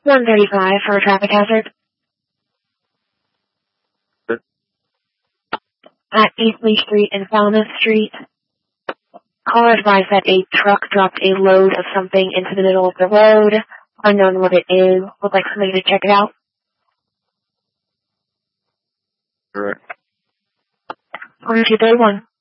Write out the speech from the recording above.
135 for a traffic hazard. At East Lee Street and Falmouth Street. Caller advised that a truck dropped a load of something into the middle of the road. Unknown what it is. Would like somebody to check it out. Correct. 1, 2, 3, 1.